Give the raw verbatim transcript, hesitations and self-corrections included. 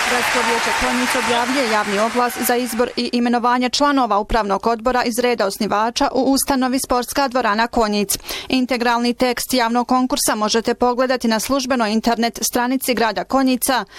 Gradsko vijeće Konjic objavljuje javni oglas za izbor i imenovanje članova upravnog odbora iz reda osnivača u ustanovi Sportska dvorana Konjic. Integralni tekst javnog konkursa možete pogledati na službenoj internet stranici grada Konjica